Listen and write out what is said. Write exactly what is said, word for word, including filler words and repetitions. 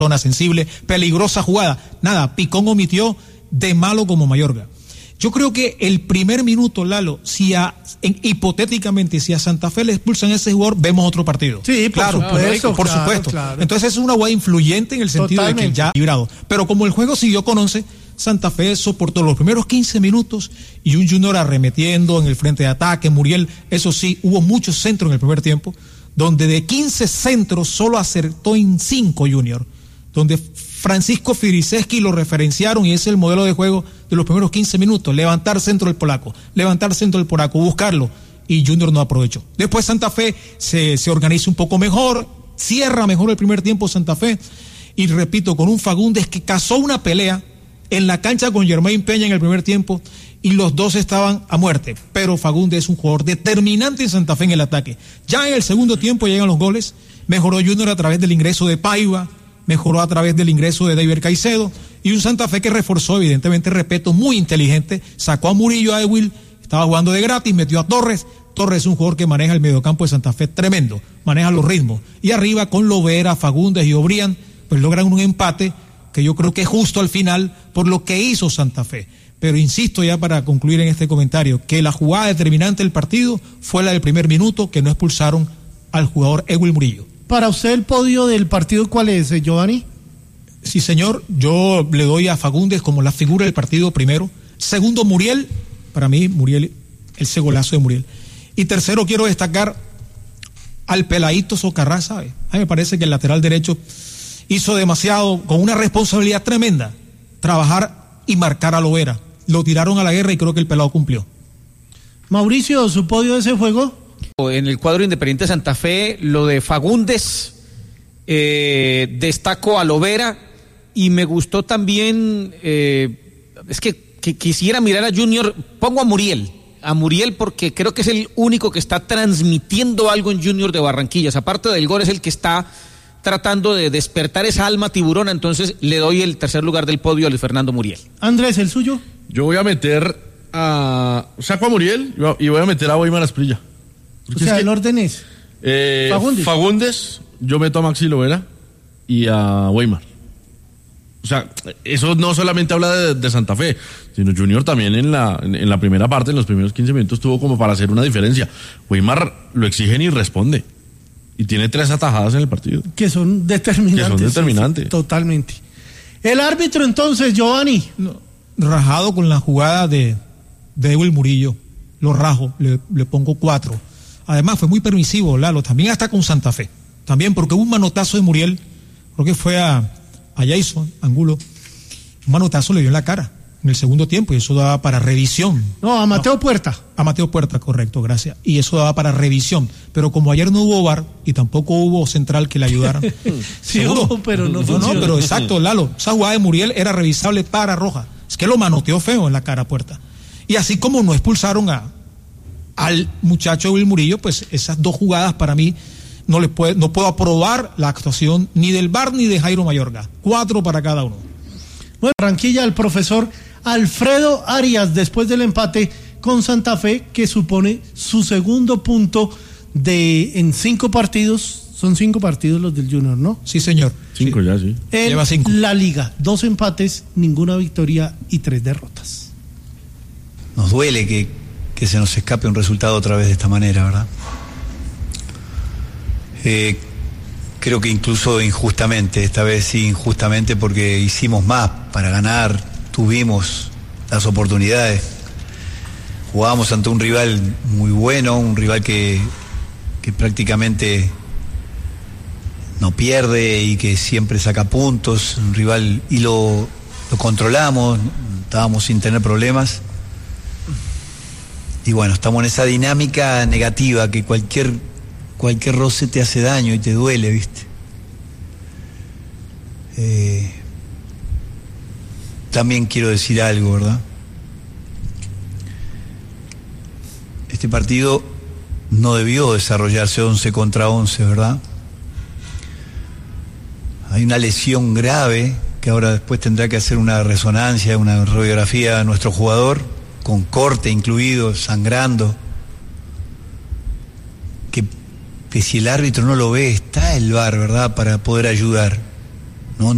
zona sensible, peligrosa jugada. Nada, Picón omitió de malo como Mayorga. Yo creo que el primer minuto, Lalo, si a, en, hipotéticamente, si a Santa Fe le expulsan a ese jugador, vemos otro partido. Sí, por claro, supuesto. Por claro, supuesto. Claro. Entonces es una jugada influyente en el sentido Totalmente. de que ya librado. Pero como el juego siguió con once, Santa Fe soportó los primeros quince minutos y un Junior arremetiendo en el frente de ataque. Muriel, eso sí, hubo muchos centros en el primer tiempo, donde de quince centros solo acertó en cinco Junior, donde Francisco Firiseski lo referenciaron y ese es el modelo de juego de los primeros quince minutos, levantar centro del polaco, levantar centro del polaco, buscarlo, y Junior no aprovechó. Después Santa Fe se, se organiza un poco mejor, cierra mejor el primer tiempo Santa Fe, y repito, con un Fagundes que cazó una pelea en la cancha con Germain Peña en el primer tiempo, y los dos estaban a muerte, pero Fagundes es un jugador determinante en Santa Fe en el ataque. Ya en el segundo tiempo llegan los goles, mejoró Junior a través del ingreso de Paiva, mejoró a través del ingreso de David Caicedo, y un Santa Fe que reforzó, evidentemente, respeto, muy inteligente, sacó a Murillo, a Ewil, estaba jugando de gratis, metió a Torres. Torres es un jugador que maneja el mediocampo de Santa Fe tremendo, maneja los ritmos, y arriba con Lovera, Fagundes y Obrián, pues logran un empate que yo creo que es justo al final por lo que hizo Santa Fe. Pero insisto, ya para concluir en este comentario, que la jugada determinante del partido fue la del primer minuto, que no expulsaron al jugador Ewil Murillo. Para usted el podio del partido, ¿cuál es, Giovanni? Sí, señor, yo le doy a Fagundes como la figura del partido primero. Segundo, Muriel, para mí, Muriel, ese golazo de Muriel. Y tercero, quiero destacar al peladito Socarrás, ¿sabe? A mí me parece que el lateral derecho hizo demasiado, con una responsabilidad tremenda, trabajar y marcar a Lovera. Lo tiraron a la guerra y creo que el pelado cumplió. Mauricio, ¿su podio de ese juego? En el cuadro Independiente Santa Fe, lo de Fagundes, eh, destaco a Lovera y me gustó también, eh, es que, que quisiera mirar a Junior, pongo a Muriel, a Muriel porque creo que es el único que está transmitiendo algo en Junior de Barranquillas, aparte del gol es el que está tratando de despertar esa alma tiburona, entonces le doy el tercer lugar del podio a Luis Fernando Muriel. Andrés, ¿el suyo? Yo voy a meter a, saco a Muriel y voy a meter a Weimar Asprilla. O sea, es que, el orden es eh, Fagundes. Fagundes, yo meto a Maxi Lovera y a Weimar. O sea, eso no solamente habla de, de Santa Fe, sino Junior también en la, en, en la primera parte, en los primeros quince minutos, tuvo como para hacer una diferencia. Weimar lo exigen y responde. Y tiene tres atajadas en el partido. Que son determinantes. Que son determinantes. Sí, totalmente. El árbitro entonces, Giovanni. No, rajado con la jugada de, de Ewil Murillo. Lo rajo, le, le pongo cuatro. Además fue muy permisivo, Lalo, también hasta con Santa Fe. También porque hubo un manotazo de Muriel, creo que fue a, a Jason Angulo. Un manotazo le dio en la cara en el segundo tiempo y eso daba para revisión. No, a Mateo no, Puerta. A Mateo Puerta, correcto, gracias. Y eso daba para revisión. Pero como ayer no hubo V A R y tampoco hubo central que le ayudara. Sí hubo, pero no No, no, pero exacto, Lalo. Esa jugada de Muriel era revisable para roja. Es que lo manoteó feo en la cara a Puerta. Y así como no expulsaron a al muchacho Ewil Murillo, pues esas dos jugadas para mí no les puede, no puedo aprobar la actuación ni del V A R ni de Jairo Mayorga. Cuatro para cada uno. Bueno, Barranquilla, el profesor Alfredo Arias, después del empate con Santa Fe, que supone su segundo punto de en cinco partidos. Son cinco partidos los del Junior, ¿no? Sí, señor. Cinco sí. ya, sí. En Lleva cinco. La Liga, dos empates, ninguna victoria y tres derrotas. Nos duele que, que se nos escape un resultado otra vez de esta manera, ¿verdad? Eh, creo que incluso injustamente, esta vez sí injustamente porque hicimos más para ganar, tuvimos las oportunidades, jugábamos ante un rival muy bueno, un rival que, que prácticamente no pierde y que siempre saca puntos, un rival y lo, lo controlamos, estábamos sin tener problemas. Y bueno, estamos en esa dinámica negativa que cualquier, cualquier roce te hace daño y te duele, ¿viste? Eh, también quiero decir algo, ¿verdad? Este partido no debió desarrollarse once contra once, ¿verdad? Hay una lesión grave que ahora después tendrá que hacer una resonancia, una radiografía a nuestro jugador, con corte incluido, sangrando, que, que si el árbitro no lo ve, está el V A R, ¿verdad?, para poder ayudar.